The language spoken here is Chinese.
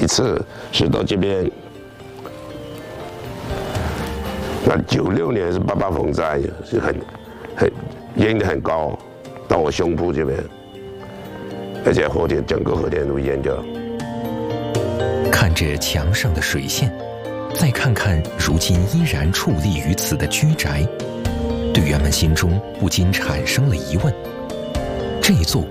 次是到这边。那96年是88风灾，是很淹得很高，到我胸部这边，而且整个核电都淹掉。 看着墙上的水线，再看看如今依然矗立于此的居宅，队员们心中不禁产生了疑问：这座